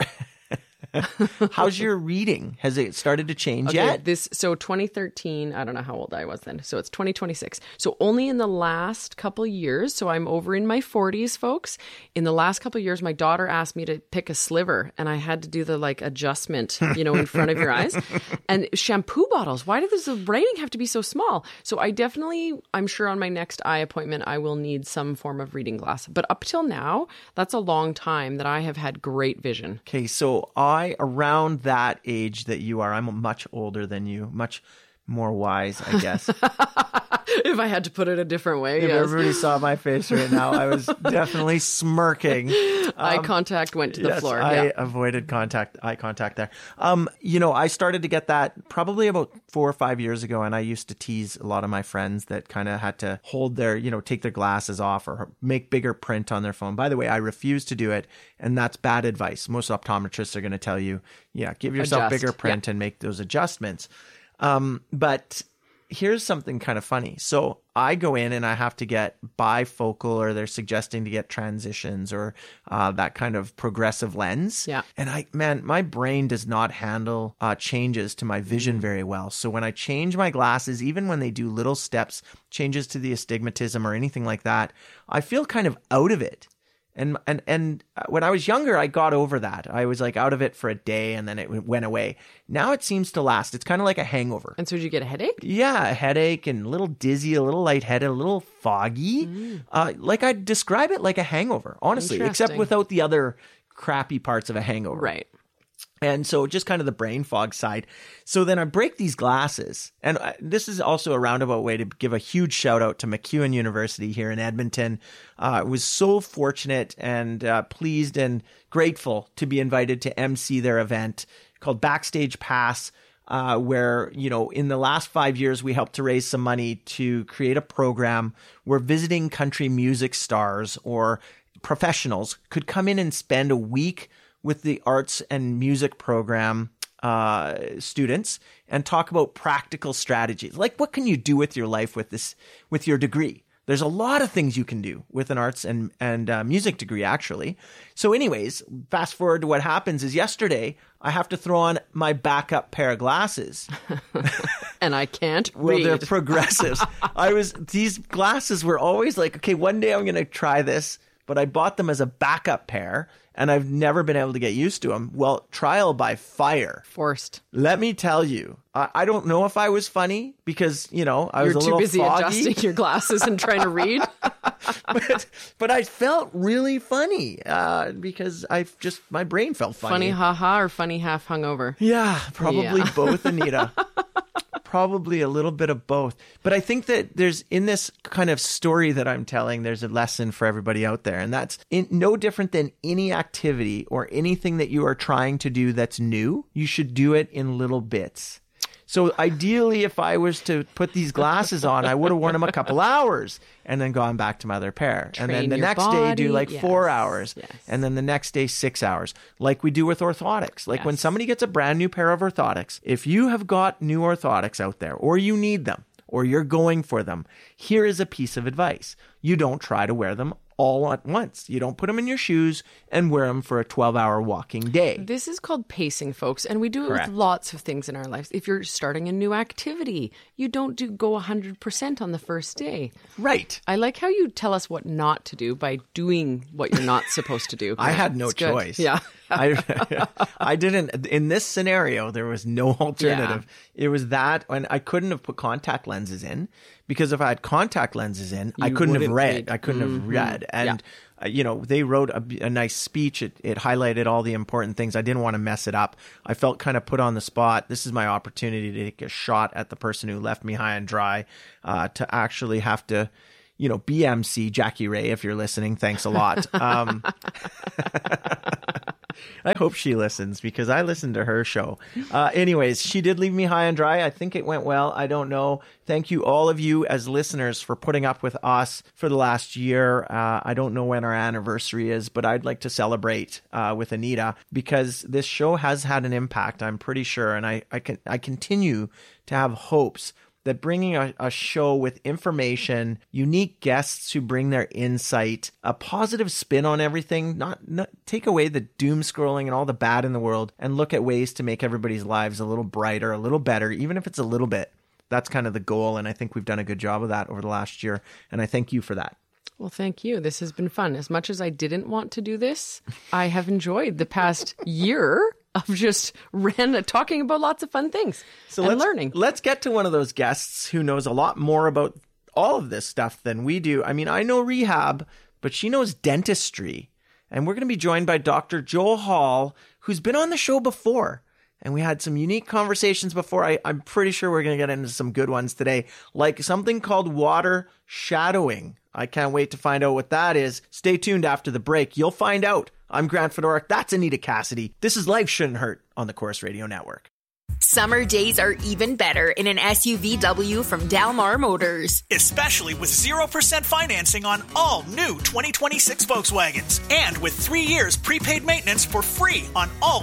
reading? Has it started to change yet? So 2013, I don't know how old I was then. So it's 2026. So only in the last couple years, so I'm over in my 40s, folks. In the last couple years, my daughter asked me to pick a sliver and I had to do the adjustment, in front of your eyes. And shampoo bottles, why does the writing have to be so small? So I'm sure on my next eye appointment, I will need some form of reading glass. But up till now, that's a long time that I have had great vision. Okay, so around that age that you are, I'm much older than you, much more wise, I guess. If I had to put it a different way, if everybody saw my face right now, I was definitely smirking. Eye contact went to the floor. I avoided eye contact there. I started to get that probably about 4 or 5 years ago, and I used to tease a lot of my friends that kind of had to hold their, take their glasses off or make bigger print on their phone. By the way, I refuse to do it, and that's bad advice. Most optometrists are going to tell you, give yourself bigger print and make those adjustments. But here's something kind of funny. So I go in and I have to get bifocal, or they're suggesting to get transitions or that kind of progressive lens. Yeah. And my brain does not handle changes to my vision very well. So when I change my glasses, even when they do little steps, changes to the astigmatism or anything like that, I feel kind of out of it. And when I was younger, I got over that. I was out of it for a day and then it went away. Now it seems to last. It's kind of like a hangover. And so did you get a headache? Yeah, a headache and a little dizzy, a little lightheaded, a little foggy. I'd describe it like a hangover, honestly, except without the other crappy parts of a hangover. Right. And so just kind of the brain fog side. So then I break these glasses. And this is also a roundabout way to give a huge shout out to MacEwan University here in Edmonton. I was so fortunate and pleased and grateful to be invited to MC their event called Backstage Pass, where, in the last 5 years, we helped to raise some money to create a program where visiting country music stars or professionals could come in and spend a week with the arts and music program students and talk about practical strategies. Like, what can you do with your life with your degree? There's a lot of things you can do with an arts and music degree, actually. So anyways, fast forward to what happens is yesterday, I have to throw on my backup pair of glasses. And I can't read. Well, they're progressives. These glasses were always like, okay, one day I'm going to try this, but I bought them as a backup pair. And I've never been able to get used to them. Well, trial by fire. Forced. Let me tell you, I don't know if I was funny because, I was a little foggy. You're too busy adjusting your glasses and trying to read. but I felt really funny because my brain felt funny. Funny haha or funny half hungover? Yeah, probably both, Anita. Probably a little bit of both. But I think that there's, in this kind of story that I'm telling, there's a lesson for everybody out there. And that's no different than any activity or anything that you are trying to do that's new. You should do it in little bits. So ideally, if I was to put these glasses on, I would have worn them a couple hours and then gone back to my other pair. And then the next day, do 4 hours. Yes. And then the next day, 6 hours, like we do with orthotics. Like when somebody gets a brand new pair of orthotics, if you have got new orthotics out there or you need them or you're going for them, here is a piece of advice. You don't try to wear them all at once. You don't put them in your shoes and wear them for a 12-hour walking day. This is called pacing, folks, and we do it Correct. with lots of things in our lives. If you're starting a new activity, you don't go 100% on the first day. Right. I like how you tell us what not to do by doing what you're not supposed to do. I had no It's good. choice. Yeah. I didn't. In this scenario, there was no alternative. It was that, and I couldn't have put contact lenses in, because if I had contact lenses in, I couldn't have read. I couldn't have read. And, they wrote a nice speech. It highlighted all the important things. I didn't want to mess it up. I felt kind of put on the spot. This is my opportunity to take a shot at the person who left me high and dry, to actually have to, BMC Jackie Ray, if you're listening, thanks a lot. I hope she listens, because I listened to her show. Anyways, she did leave me high and dry. I think it went well. I don't know. Thank you, all of you as listeners, for putting up with us for the last year. I don't know when our anniversary is, but I'd like to celebrate with Anita, because this show has had an impact, I'm pretty sure. And I continue to have hopes that bringing a show with information, unique guests who bring their insight, a positive spin on everything, not take away the doom scrolling and all the bad in the world, and look at ways to make everybody's lives a little brighter, a little better, even if it's a little bit. That's kind of the goal, and I think we've done a good job of that over the last year, and I thank you for that. Well, thank you. This has been fun. As much as I didn't want to do this, I have enjoyed the past year of just talking about lots of fun things and learning. Let's get to one of those guests who knows a lot more about all of this stuff than we do. I mean, I know rehab, but she knows dentistry. And we're going to be joined by Dr. Joel Hall, who's been on the show before. And we had some unique conversations before. I'm pretty sure we're going to get into some good ones today, like something called water shadowing. I can't wait to find out what that is. Stay tuned after the break. You'll find out. I'm Grant Fedoruk. That's Anita Cassidy. This is Life Shouldn't Hurt on the Corus Radio Network. Summer days are even better in an SUVW from Dalmar Motors. Especially with 0% financing on all new 2026 Volkswagens. And with 3 years prepaid maintenance for free on all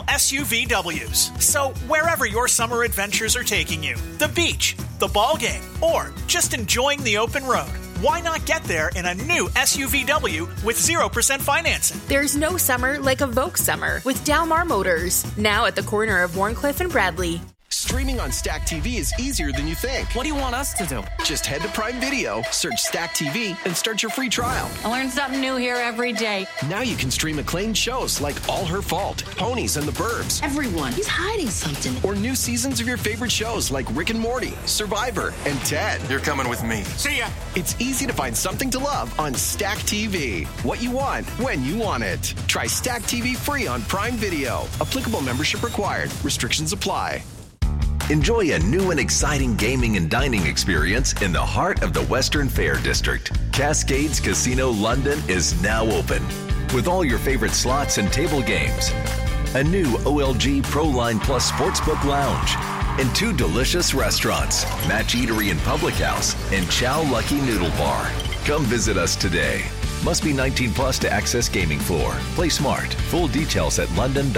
SUVWs. So wherever your summer adventures are taking you, the beach, the ball game, or just enjoying the open road, why not get there in a new SUVW with 0% financing? There's no summer like a Volks summer with Dalmar Motors. Now at the corner of Warncliffe and Bradley. Streaming on Stack TV is easier than you think. What do you want us to do? Just head to Prime Video, search Stack TV, and start your free trial. I learn something new here every day. Now you can stream acclaimed shows like All Her Fault, Ponies and the Burbs. Everyone, he's hiding something. Or new seasons of your favorite shows like Rick and Morty, Survivor, and Ted. You're coming with me. See ya. It's easy to find something to love on Stack TV. What you want, when you want it. Try Stack TV free on Prime Video. Applicable membership required. Restrictions apply. Enjoy a new and exciting gaming and dining experience in the heart of the Western Fair District. Cascades Casino London is now open with all your favorite slots and table games, a new OLG Pro Line Plus Sportsbook Lounge, and 2 delicious restaurants, Match Eatery and Public House, and Chow Lucky Noodle Bar. Come visit us today. Must be 19 plus to access gaming floor. Play smart. Full details at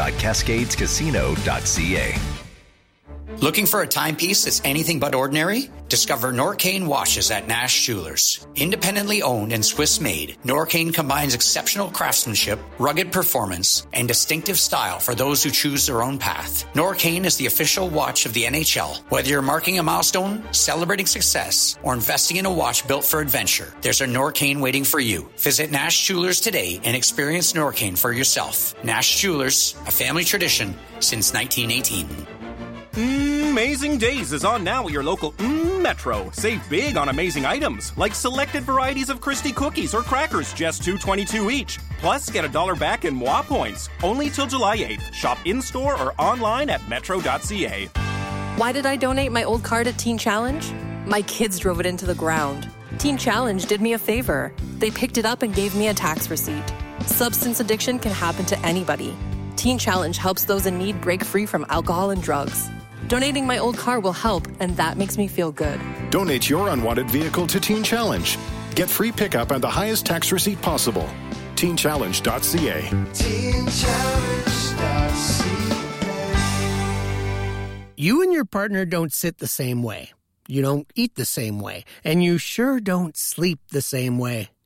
london.cascadescasino.ca. Looking for a timepiece that's anything but ordinary? Discover Norcane watches at Nash Jewelers. Independently owned and Swiss-made, Norcane combines exceptional craftsmanship, rugged performance, and distinctive style for those who choose their own path. Norcane is the official watch of the NHL. Whether you're marking a milestone, celebrating success, or investing in a watch built for adventure, there's a Norcane waiting for you. Visit Nash Jewelers today and experience Norcane for yourself. Nash Jewelers, a family tradition since 1918. Amazing Days is on now at your local Metro. Save big on amazing items, like selected varieties of Christie cookies or crackers, just $2.22 each. Plus, get $1 back in Moi points. Only till July 8th. Shop in-store or online at metro.ca. Why did I donate my old car to Teen Challenge? My kids drove it into the ground. Teen Challenge did me a favor. They picked it up and gave me a tax receipt. Substance addiction can happen to anybody. Teen Challenge helps those in need break free from alcohol and drugs. Donating my old car will help, and that makes me feel good. Donate your unwanted vehicle to Teen Challenge. Get free pickup and the highest tax receipt possible. TeenChallenge.ca. TeenChallenge.ca. You and your partner don't sit the same way. You don't eat the same way. And you sure don't sleep the same way.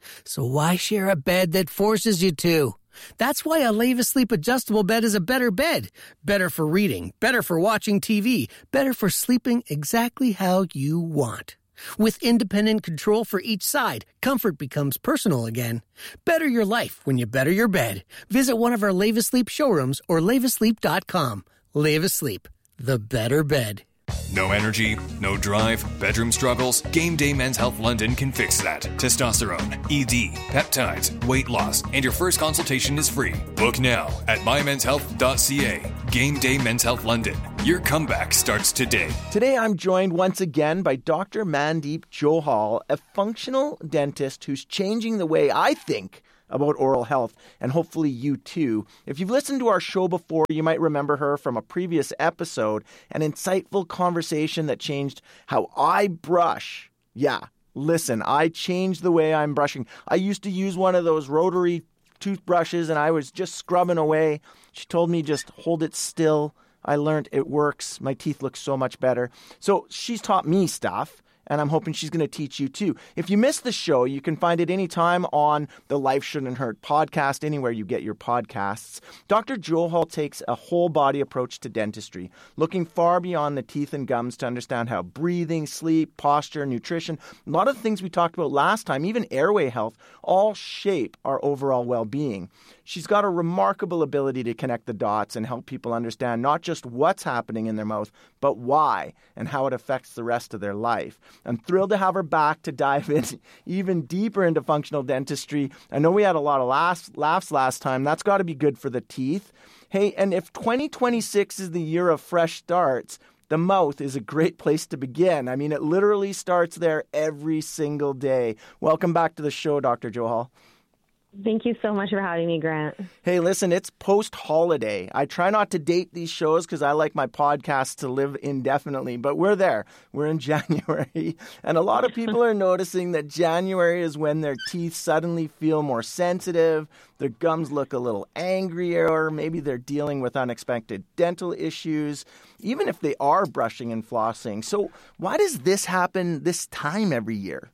So why share a bed that forces you to? That's why a Leva Sleep adjustable bed is a better bed. Better for reading, better for watching TV, better for sleeping exactly how you want. With independent control for each side, comfort becomes personal again. Better your life when you better your bed. Visit one of our Leva Sleep showrooms or levasleep.com. Leva Sleep, the better bed. No energy, no drive, bedroom struggles? Game Day Men's Health London can fix that. Testosterone, ED, peptides, weight loss, and your first consultation is free. Book now at mymenshealth.ca. Game Day Men's Health London. Your comeback starts today. Today I'm joined once again by Dr. Mandeep Johal, a functional dentist who's changing the way I think about oral health, and hopefully you too. If you've listened to our show before, you might remember her from a previous episode, an insightful conversation that changed how I brush. Yeah, listen, I changed the way I'm brushing. I used to use one of those rotary toothbrushes and I was just scrubbing away. She told me just hold it still. I learned it works. My teeth look so much better. So she's taught me stuff, and I'm hoping she's going to teach you too. If you missed the show, you can find it anytime on the Life Shouldn't Hurt podcast, anywhere you get your podcasts. Dr. Johal takes a whole body approach to dentistry, looking far beyond the teeth and gums to understand how breathing, sleep, posture, nutrition, a lot of things we talked about last time, even airway health, all shape our overall well-being. She's got a remarkable ability to connect the dots and help people understand not just what's happening in their mouth, but why and how it affects the rest of their life. I'm thrilled to have her back to dive in even deeper into functional dentistry. I know we had a lot of laughs last time. That's got to be good for the teeth. Hey, and if 2026 is the year of fresh starts, the mouth is a great place to begin. I mean, it literally starts there every single day. Welcome back to the show, Dr. Johal. Thank you so much for having me, Grant. Hey, listen, it's post-holiday. I try not to date these shows because I like my podcasts to live indefinitely, but we're there. We're in January, and a lot of people are noticing that January is when their teeth suddenly feel more sensitive, their gums look a little angrier, maybe they're dealing with unexpected dental issues, even if they are brushing and flossing. So why does this happen this time every year?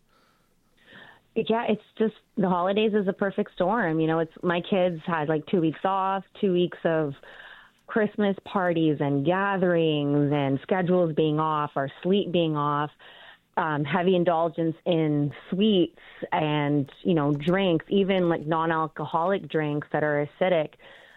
Yeah, it's just the holidays is a perfect storm. You know, it's my kids had like 2 weeks off, 2 weeks of Christmas parties and gatherings and schedules being off, our sleep being off, heavy indulgence in sweets and, you know, drinks, even like non-alcoholic drinks that are acidic.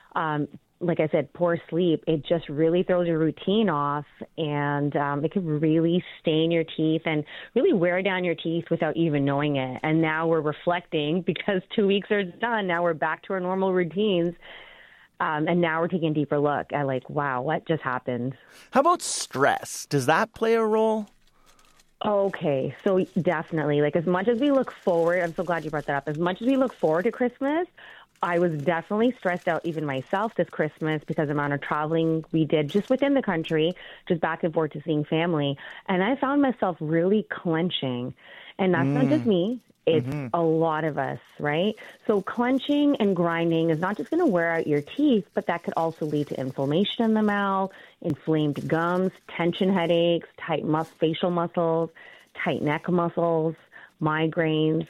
Like I said, poor sleep, it just really throws your routine off, and it can really stain your teeth and really wear down your teeth without even knowing it. And now we're reflecting because 2 weeks are done. Now we're back to our normal routines. And now we're taking a deeper look at like, wow, what just happened? How about stress? Does that play a role? Okay, so definitely. Like as much as we look forward, I'm so glad you brought that up. As much as we look forward to Christmas, I was definitely stressed out, even myself, this Christmas because of the amount of traveling we did just within the country, just back and forth to seeing family. And I found myself really clenching. And that's not just me. It's a lot of us, right? So clenching and grinding is not just going to wear out your teeth, but that could also lead to inflammation in the mouth, inflamed gums, tension headaches, tight facial muscles, tight neck muscles, migraines.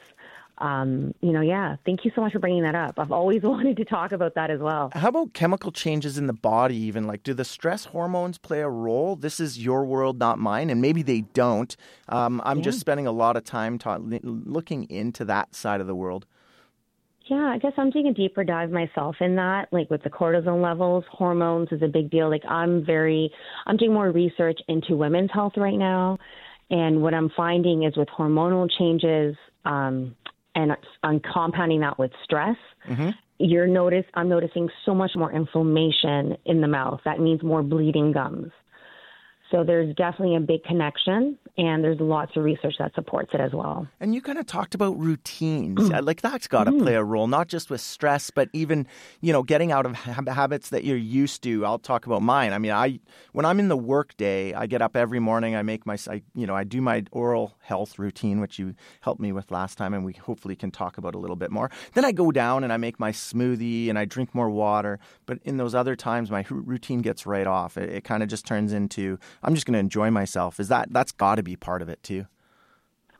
Thank you so much for bringing that up. I've always wanted to talk about that as well. How about chemical changes in the body even? Like, do the stress hormones play a role? This is your world, not mine, and maybe they don't. I'm just spending a lot of time looking into that side of the world. Yeah, I guess I'm taking a deeper dive myself in that, like with the cortisol levels, hormones is a big deal. Like I'm doing more research into women's health right now. And what I'm finding is with hormonal changes, and I'm compounding that with stress, I'm noticing so much more inflammation in the mouth. That means more bleeding gums. So there's definitely a big connection, and there's lots of research that supports it as well. And you kind of talked about routines. Like that's got to play a role, not just with stress, but even, getting out of habits that you're used to. I'll talk about mine. I mean, when I'm in the work day, I get up every morning, I do my oral health routine, which you helped me with last time, and we hopefully can talk about a little bit more. Then I go down and I make my smoothie and I drink more water. But in those other times, my routine gets right off. It kind of just turns into, I'm just going to enjoy myself. That's got to be part of it too.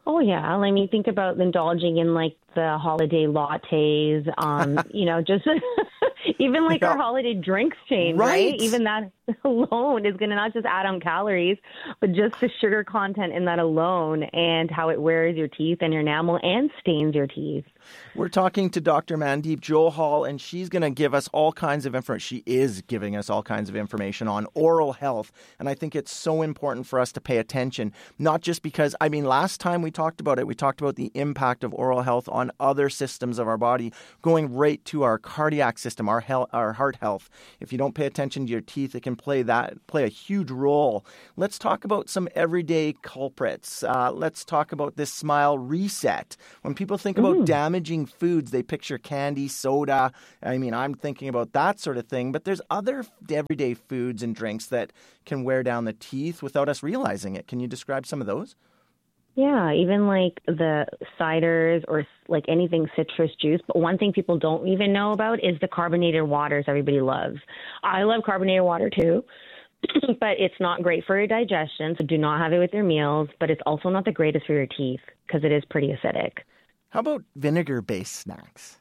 Oh, yeah. I mean, think about indulging in like the holiday lattes, just even like our holiday drinks chain, right? Even that alone is going to not just add on calories, but just the sugar content in that alone and how it wears your teeth and your enamel and stains your teeth. We're talking to Dr. Mandeep Johal, and she's going to give us all kinds of information. She is giving us all kinds of information on oral health. And I think it's so important for us to pay attention, not just because, last time we talked about it, we talked about the impact of oral health on other systems of our body, going right to our cardiac system, our heart health. If you don't pay attention to your teeth, it can play a huge role. Let's talk about some everyday culprits. Let's talk about this smile reset. When people think about damaging foods, they picture candy, soda. I'm thinking about that sort of thing. But there's other everyday foods and drinks that can wear down the teeth without us realizing it. Can you describe some of those? Yeah, even like the ciders or like anything citrus juice. But one thing people don't even know about is the carbonated waters everybody loves. I love carbonated water too, but it's not great for your digestion. So do not have it with your meals. But it's also not the greatest for your teeth because it is pretty acidic. How about vinegar-based snacks?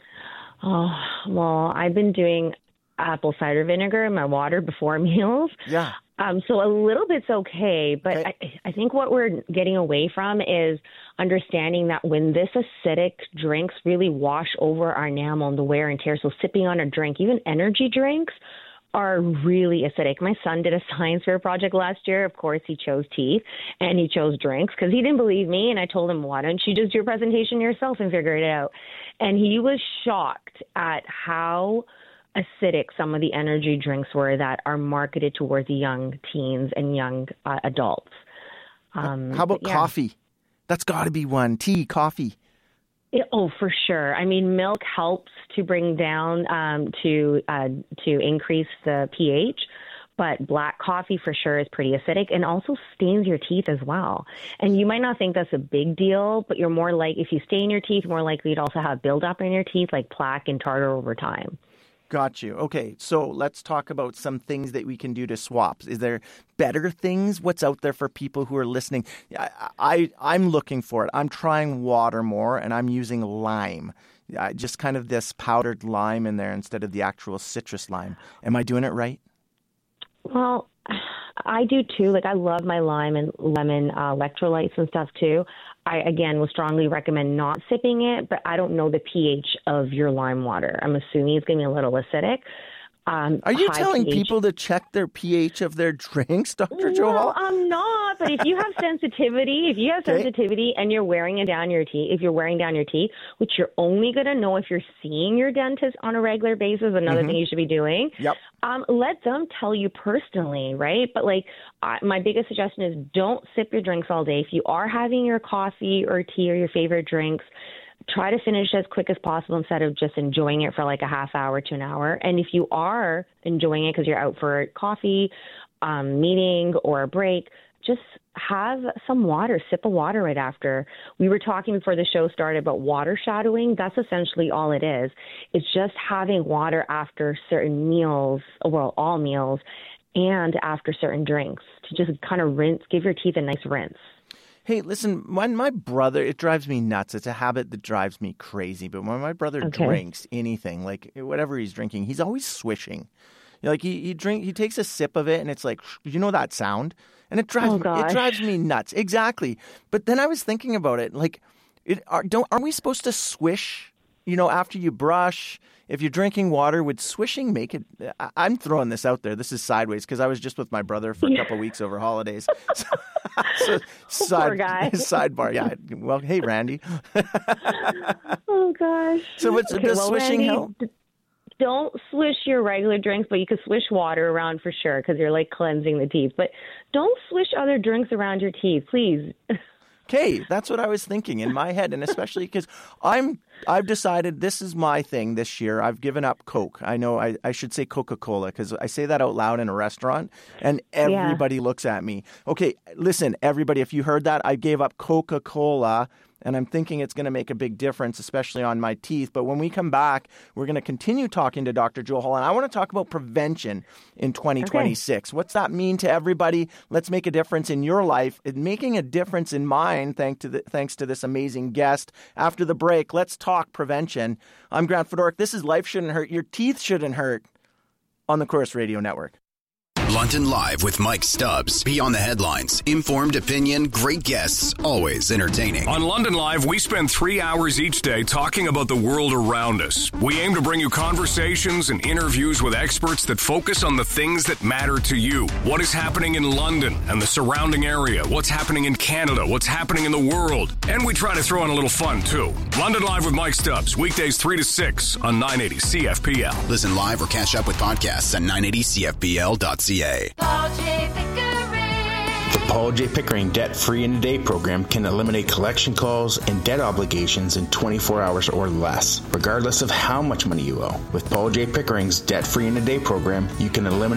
Oh, well, I've been doing apple cider vinegar in my water before meals. Yeah. So a little bit's okay, but I think what we're getting away from is understanding that when this acidic drinks really wash over our enamel and the wear and tear, so sipping on a drink, even energy drinks are really acidic. My son did a science fair project last year. Of course, he chose teeth and he chose drinks because he didn't believe me. And I told him, why don't you just do your presentation yourself and figure it out? And he was shocked at how acidic some of the energy drinks were that are marketed towards the young teens and young adults. How about coffee? That's got to be one. Tea, coffee. For sure. Milk helps to bring down, to increase the pH, but black coffee for sure is pretty acidic and also stains your teeth as well. And you might not think that's a big deal, but you're more like, if you stain your teeth, more likely to also have buildup in your teeth like plaque and tartar over time. Got you. Okay, so let's talk about some things that we can do to swap. Is there better things? What's out there for people who are listening? I'm looking for it. I'm trying water more, and I'm using lime. Just kind of this powdered lime in there instead of the actual citrus lime. Am I doing it right? Well, I do too. Like, I love my lime and lemon electrolytes and stuff too. I, again, will strongly recommend not sipping it, but I don't know the pH of your lime water. I'm assuming it's going to be a little acidic. Are you telling people to check their pH of their drinks, Dr. Johal? No, I'm not. But if you have sensitivity, and you're wearing down your teeth, which you're only going to know if you're seeing your dentist on a regular basis, another thing you should be doing. Yep. Let them tell you personally, right? But my biggest suggestion is don't sip your drinks all day. If you are having your coffee or tea or your favorite drinks, try to finish as quick as possible instead of just enjoying it for like a half hour to an hour. And if you are enjoying it because you're out for a coffee meeting or a break, just have some water, sip of water right after. We were talking before the show started about water shadowing. That's essentially all it is. It's just having water after certain meals, well, all meals, and after certain drinks to just kind of rinse, give your teeth a nice rinse. Hey, listen, when my brother, it drives me nuts. It's a habit that drives me crazy. But when my brother drinks anything, like whatever he's drinking, he's always swishing. Like he takes a sip of it and it's like, you know that sound? And it drives me nuts. Exactly. But then I was thinking about it. Like, aren't we supposed to swish, after you brush? If you're drinking water, would swishing make it? I'm throwing this out there. This is sideways because I was just with my brother for a couple of weeks over holidays. Poor guy. Sidebar. Yeah. Well, hey, Randy. Oh, gosh. So does swishing help? Don't swish your regular drinks, but you could swish water around for sure because you're like cleansing the teeth. But don't swish other drinks around your teeth, please. Okay, that's what I was thinking in my head, and especially because I've decided this is my thing this year. I've given up Coke. I know I should say Coca-Cola because I say that out loud in a restaurant, and everybody looks at me. Okay, listen, everybody, if you heard that, I gave up Coca-Cola and I'm thinking it's going to make a big difference, especially on my teeth. But when we come back, we're going to continue talking to Dr. Jewel Hall, and I want to talk about prevention in 2026. Okay. What's that mean to everybody? Let's make a difference in your life, and making a difference in mine, thanks to this amazing guest. After the break, let's talk prevention. I'm Grant Fedoruk. This is Life Shouldn't Hurt. Your teeth shouldn't hurt on the Corus Radio Network. London Live with Mike Stubbs. Beyond the headlines, informed opinion, great guests, always entertaining. On London Live, we spend 3 hours each day talking about the world around us. We aim to bring you conversations and interviews with experts that focus on the things that matter to you. What is happening in London and the surrounding area? What's happening in Canada? What's happening in the world? And we try to throw in a little fun, too. London Live with Mike Stubbs, weekdays 3 to 6 on 980 CFPL. Listen live or catch up with podcasts at 980CFPL.ca. Paul J. Pickering. The Paul J. Pickering Debt-Free in a Day program can eliminate collection calls and debt obligations in 24 hours or less, regardless of how much money you owe. With Paul J. Pickering's Debt-Free in a Day program, you can eliminate